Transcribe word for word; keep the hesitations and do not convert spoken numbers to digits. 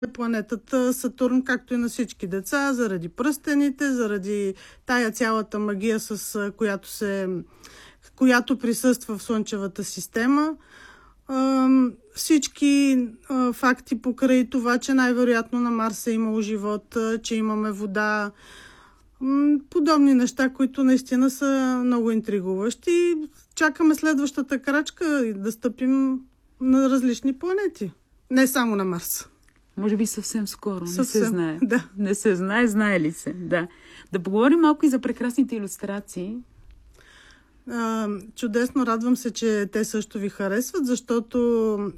планетата Сатурн, както и на всички деца, заради пръстените, заради тая цялата магия, с която, се, която присъства в Слънчевата система. Всички факти покрай това, че най-вероятно на Марс е имало живот, че имаме вода, подобни неща, които наистина са много интригуващи. Чакаме следващата крачка и да стъпим на различни планети. Не само на Марс. Може би съвсем скоро. Съвсем, не се знае. Да. Не се знае, знае ли се. Да. Да поговорим малко и за прекрасните илюстрации. А, чудесно, радвам се, че те също ви харесват, защото